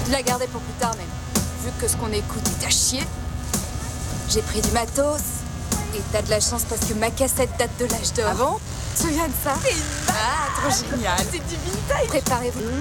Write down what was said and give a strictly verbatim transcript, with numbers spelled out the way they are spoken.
Je la gardais pour plus tard, mais vu que ce qu'on écoute est à chier, j'ai pris du matos. Et t'as de la chance parce que ma cassette date de l'âge d'or. Ah bon? Tu te souviens de ça? Ah, trop génial. C'est du vintage. Préparez-vous.